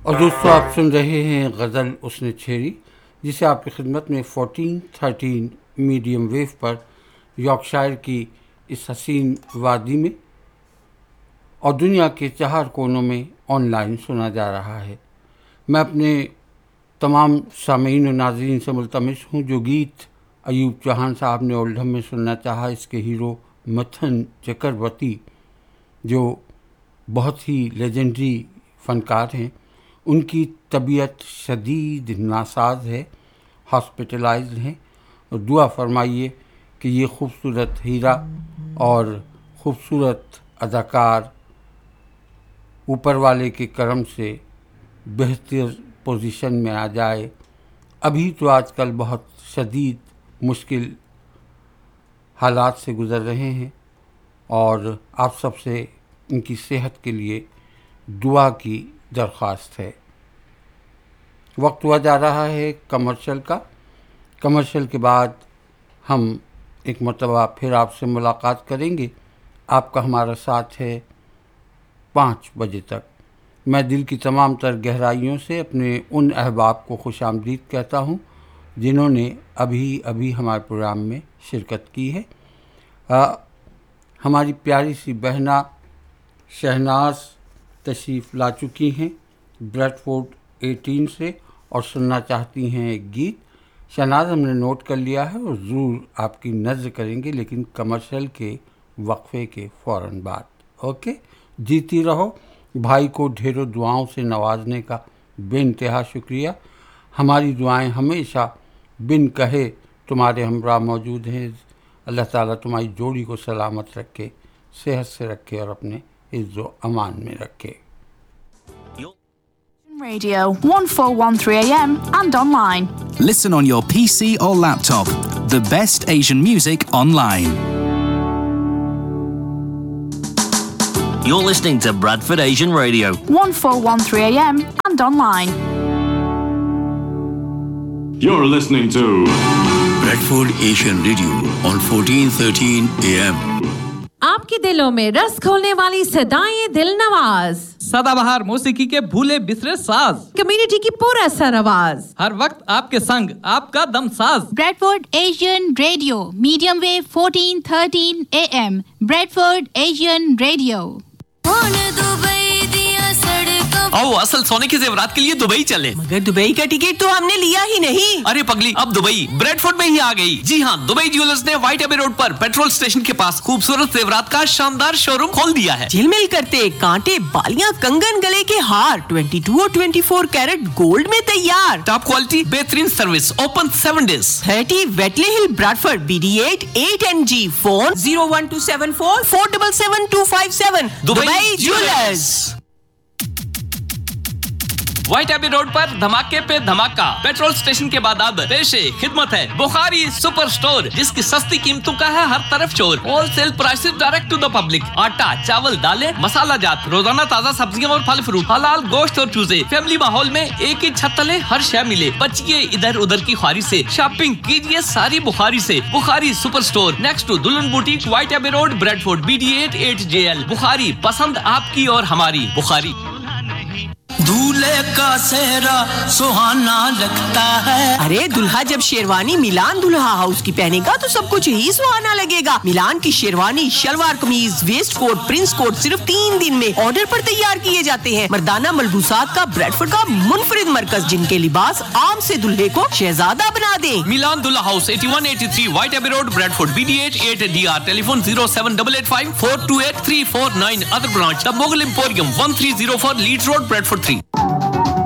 اور دوستوں آپ سن رہے ہیں غزل اس نے چھیڑی، جسے آپ کی خدمت میں 1413 میڈیم ویو پر یارکشائر کی اس حسین وادی میں اور دنیا کے 4 کونوں میں آن لائن سنا جا رہا ہے۔ میں اپنے تمام سامعین و ناظرین سے ملتمس ہوں جو گیت ایوب چوہان صاحب نے اولڈھم میں سننا چاہا، اس کے ہیرو متھن چکرورتی جو بہت ہی لیجنڈری فنکار ہیں، ان کی طبیعت شدید ناساز ہے، ہاسپٹلائزڈ ہیں، اور دعا فرمائیے کہ یہ خوبصورت ہیرا اور خوبصورت اداکار اوپر والے کے کرم سے بہتر پوزیشن میں آ جائے۔ ابھی تو آج کل بہت شدید مشکل حالات سے گزر رہے ہیں اور آپ سب سے ان کی صحت کے لیے دعا کی درخواست ہے۔ وقت ہوا جا رہا ہے کمرشل کا۔ کمرشل کے بعد ہم ایک مرتبہ پھر آپ سے ملاقات کریں گے۔ آپ کا ہمارا ساتھ ہے 5 بجے تک۔ میں دل کی تمام تر گہرائیوں سے اپنے ان احباب کو خوش آمدید کہتا ہوں جنہوں نے ابھی ہمارے پروگرام میں شرکت کی ہے۔ ہماری پیاری سی بہنہ شہناز تشریف لا چکی ہیں بریڈ فورڈ 18 سے اور سننا چاہتی ہیں ایک گیت۔ شہناز ہم نے نوٹ کر لیا ہے اور ضرور آپ کی نظر کریں گے، لیکن کمرشل کے وقفے کے فوراً بعد۔ اوکے، جیتی رہو۔ بھائی کو ڈھیروں دعاؤں سے نوازنے کا بے انتہا شکریہ۔ ہماری دعائیں ہمیشہ بن کہے تمہارے ہمراہ موجود ہیں۔ اللہ تعالیٰ تمہاری جوڑی کو سلامت رکھے، صحت سے رکھے اور اپنے عز و امان میں رکھے۔ Radio 1413 AM and online. Listen on your PC or laptop. The best Asian music online. You're listening to Bradford Asian Radio. 1413 AM and online. You're listening to Bradford Asian Radio on 1413 AM. آپ کے دلوں میں رس کھولنے والی صدائیں دل نواز، سدا بہار موسیقی کے بھولے بسرے ساز، کمیونٹی کی پورا سر آواز، ہر وقت آپ کے سنگ آپ کا دم ساز۔ Bradford Asian radio medium view 1413 AM Bradford Asian radio. او اصل سونے کے زیورات کے لیے دبئی چلے، مگر دبئی کا ٹکٹ تو ہم نے لیا ہی نہیں۔ ارے پگلی، اب دبئی بریڈ فورڈ میں ہی آ گئی۔ جی ہاں، دبئی جیولرز نے وائٹ ایبے روڈ پر پیٹرول اسٹیشن کے پاس خوبصورت زیورات کا شاندار شو روم کھول دیا ہے۔ جھلمل کرتے کانٹے، بالیاں، کنگن، گلے کے ہار 22 اور 24 کیرٹ گولڈ میں تیار۔ ٹاپ کوالٹی، بہترین سروس، اوپن 7 days۔ 30 ویٹلے ہل Bradford BD8 8NG، phone 01274 477 257۔ Dubai jewellers. White eBay road پر دھماکے پہ دھماکہ، پیٹرول اسٹیشن کے بعد اب پیش خدمت ہے بخاری سپر سٹور، جس کی سستی قیمتوں کا ہے ہر طرف شور۔ Whole cell prices direct to the public. آٹا، چاول، دالیں، مسالہ جات، روزانہ تازہ سبزیاں اور پھل فروٹ، حلال گوشت اور چوزے، فیملی ماحول میں ایک ہی چھت تلے ہر شے ملے۔ بچیے ادھر ادھر کی خواری سے، شاپنگ کیجیے ساری بخاری سے۔ بخاری سپر سٹور، نیکسٹ ٹو دلہن boutique, white eBay road, Bradford BD8 8JL۔ بخاری، پسند آپ کی اور ہماری بخاری۔ دولہے کا صحرا سہانا لگتا ہے۔ ارے دلہا جب شیروانی ملان دلہا ہاؤس کی پہنے گا تو سب کچھ ہی سہانا لگے گا۔ ملان کی شیروانی، شلوار قمیض، ویسٹ کوٹ، پرنس کوٹ صرف 3 دن میں آرڈر پر تیار کیے جاتے ہیں۔ مردانہ ملبوسات کا بریڈفورڈ کا منفرد مرکز، جن کے لباس عام سے دلہے کو شہزادہ بنا دے۔ ملان دلہا house 8183 white eBay road, Bradford BD8 8DR۔ Telephone 07885 428 349۔ Other branch دا Mughal emporium 1304 leads road, Bradford 3۔